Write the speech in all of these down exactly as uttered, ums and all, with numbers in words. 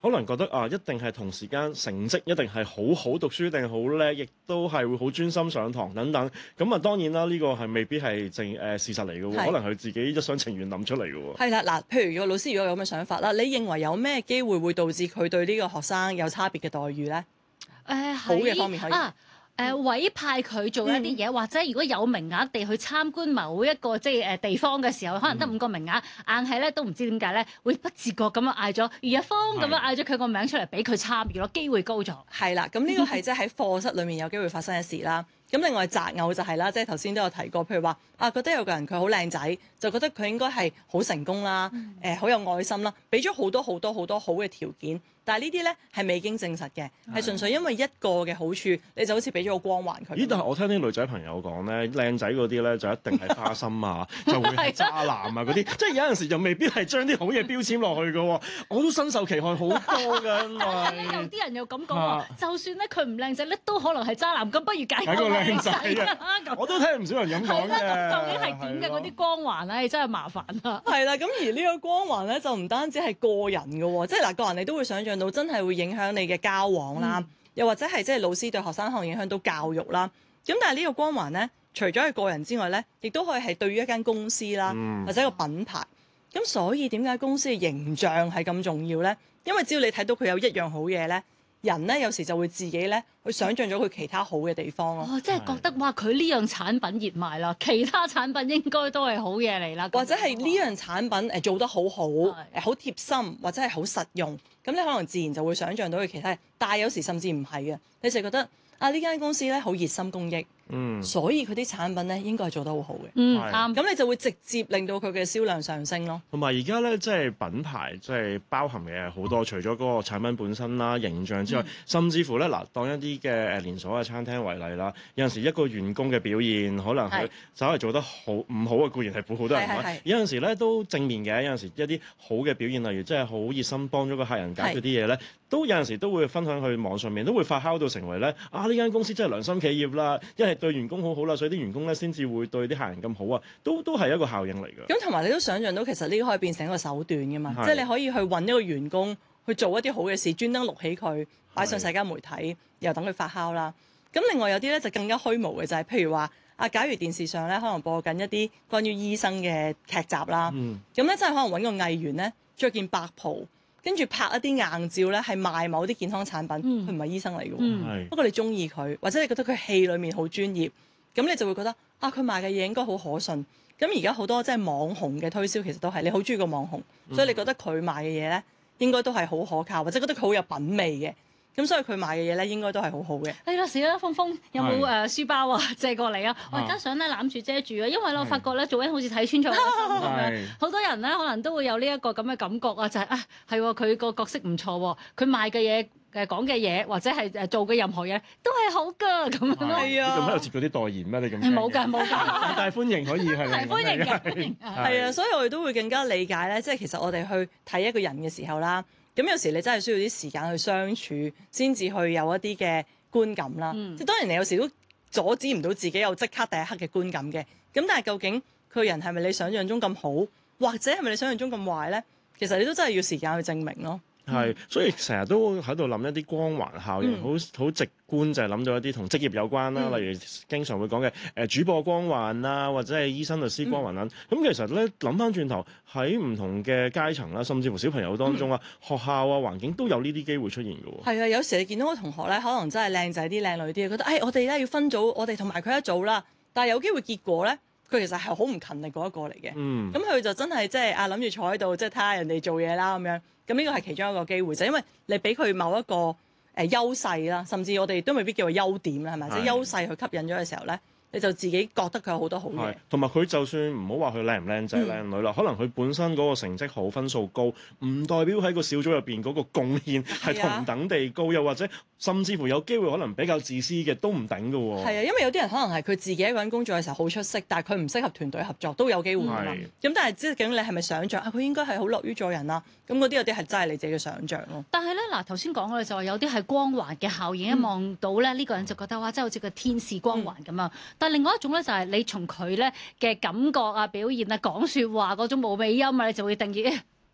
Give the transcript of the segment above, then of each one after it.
可能覺得啊，一定係同時間成績一定係好好讀書，定好叻，亦都係會好專心上堂等等。咁啊，當然啦，呢、這個係未必係正誒事實嚟嘅喎，可能佢自己一廂情願諗出嚟嘅喎。 係啦，嗱，譬如個老師如果有咁嘅想法啦，你認為有咩機會會導致佢對呢個學生有差別嘅待遇咧？誒、 呃， 好嘅方面可以。 啊誒、呃、委派佢做一啲嘢，嗯、或者如果有名額地去參觀某一個即係誒地方嘅時候，可能得五個名額，硬係咧都唔知點解咧，會不自覺咁樣嗌咗余日芳咁樣嗌咗佢個名出嚟俾佢參與咯，機會高咗。 係啦，咁呢個係即係喺課室裡面有機會發生嘅事啦。咁另外擇偶就係啦，即係頭先都有提過，譬如話啊，覺得有個人佢好靚仔，就覺得佢應該係好成功啦，誒、嗯、好、呃、有愛心啦，俾咗好多好多好多好嘅條件。但係呢啲咧係未經證實嘅，係純粹因為一個嘅好處，你就好似俾咗個光環佢。 咦？但係我聽啲女仔朋友講咧，靚仔嗰啲咧就一定係花心啊，就會係渣男啊嗰啲，即係有陣時就未必係將啲好嘢標籤落去嘅喎。我都深受其害好多㗎，因為有啲人又咁講喎，就算咧佢唔靚仔咧，都可能係渣男，咁不如揀個靚仔啊！ 我都聽唔少人咁講嘅。 究竟係點嘅嗰啲光環咧？真係麻煩啦。 係啦，咁而呢個光環咧就唔單止係個人嘅喎，即係嗱個人你都會想像到真係會影響你嘅交往啦，嗯、又或者係即係老師對學生可能影響到教育啦。咁但係呢個光環咧，除咗係個人之外咧，亦都可以係對於一間公司啦，嗯、或者一個品牌。咁所以點解公司嘅形象係咁重要咧？因為只要你睇到佢有一樣好嘢咧，人咧有時就會自己咧去想像咗佢其他好嘅地方咯。 哦，即係覺得哇，佢呢樣產品熱賣啦，其他產品應該都係好嘢嚟啦。 或者係呢樣產品誒做得好好，誒好貼心，或者係好實用，咁你可能自然就會想像到佢其他。但係有時甚至唔係嘅，你就覺得啊呢間公司咧好熱心公益。嗯，所以佢啲產品咧應該係做得好好嘅。 嗯，啱。 咁你就會直接令到佢嘅銷量上升咯。 同埋而家咧，即係品牌，即係包含嘅好多，除咗嗰個產品本身啦、形象之外，嗯、甚至乎咧嗱，當一啲嘅誒連鎖嘅餐廳為例啦，有陣時一個員工嘅表現，可能佢稍為做得好唔好嘅固然係負好多人講，有陣時咧都正面嘅，有陣時一啲好嘅表現，例如即係好熱心幫咗個客人解決啲嘢咧，都有陣時都會分享去網上面，都會發酵到成為咧啊呢間公司真係良心企業啦，一係對員工好好啦，所以啲員工咧先至會對啲客人咁好啊，都都係一個效應嚟㗎。 咁同埋你都想像到，其實呢個可以變成一個手段㗎嘛，即係你可以去揾一個員工去做一啲好嘅事，專登錄起佢擺上社交媒體，又等佢發酵啦。咁另外有啲咧就更加虛無嘅就係、是，譬如話啊，假如電視上咧可能播緊一啲關於醫生嘅劇集啦，咁咧、嗯、真係可能揾個藝員咧着件白袍，跟住拍一啲硬照咧係賣某啲健康產品，佢唔係醫生嚟嘅喎，嗯、不過你中意佢，或者你覺得佢戲裡面好專業。咁你就會覺得啊，佢賣嘅嘢應該好可信。咁而家好多即係網紅嘅推銷，其實都係你好中意個網紅，嗯、所以你覺得佢賣嘅嘢咧應該都係好可靠，或者覺得佢好有品味嘅。咁所以佢賣嘅嘢咧應該都係好好嘅。 係啦，時啦，峰峰有冇誒書包啊借過嚟啊？我而家想咧攬住遮住啊，因為我發覺咧做緊好似睇穿咗我咁樣。好多人咧可能都會有呢一個咁嘅感覺啊，就係、是、啊係佢個角色唔錯喎，佢賣嘅嘢。誒講嘅嘢或者係誒做嘅任何嘢都係好㗎咁樣咯。 係啊，你做咩有接嗰啲代言咩？你咁冇㗎冇㗎， 大大歡迎可以係。 係歡迎嘅， 係啊，所以我哋都會更加理解咧，即係其實我哋去睇一個人嘅時候啦，咁有時你真係需要啲時間去相處，先至去有一啲嘅觀感啦。嗯、即係當然你有時都阻止唔到自己有即刻第一刻嘅觀感嘅，咁但係究竟佢人係咪你想象中咁好，或者係咪你想象中咁壞咧？其實你都真係要時間去證明咯。 係，所以成日都喺度諗一啲光環效應，好好、嗯、直觀就係諗到一啲同職業有關啦，嗯、例如經常會講嘅誒主播光環啦，或者係醫生、律師光環啦。咁、嗯、其實咧諗翻轉頭喺唔同嘅階層啦，甚至乎小朋友當中啊，嗯、學校啊環境都有呢啲機會出現嘅喎。係啊，有時你見到個同學咧，可能真係靚仔啲、靚女啲，覺得誒、哎、我哋咧要分組，我哋同埋佢一組啦。但係有機會結果咧，佢其實係好唔勤力嗰一個嚟嘅。咁佢、嗯、就真係即係啊諗住坐喺度，即係睇下人哋做嘢啦咁樣。咁呢個係其中一個機會，就係、因為你俾佢某一個誒、呃、優勢啦，甚至我哋都未必叫做優點啦，係咪？即係優勢去吸引咗嘅時候咧，你就自己覺得佢有好多好嘢。 同埋佢就算唔好話佢靚唔靚仔靚女啦，可能佢本身嗰個成績好、分數高，唔代表喺個小組入邊嗰個貢獻係同等地高，又或者甚至乎有機會可能比較自私嘅都唔頂㗎喎。 係啊，因為有啲人可能係佢自己一個人工作嘅時候好出色，但係佢唔適合團隊合作都有機會㗎嘛。咁但係即係究竟你係咪想像啊？佢應該係好樂於助人啦。咁嗰啲有啲係真係你自己嘅想像咯。 但係咧嗱，頭先講我哋就話有啲係光環嘅效應，一望到咧呢個人就覺得哇，真係好似個天使光環咁啊！但係另外一種咧就係你從佢咧嘅感覺啊、表現啊、講説話嗰種冇尾音啊，你就會定義。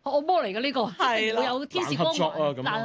惡魔嚟嘅呢個， 係啦會有天使光難合作啊環， 咁但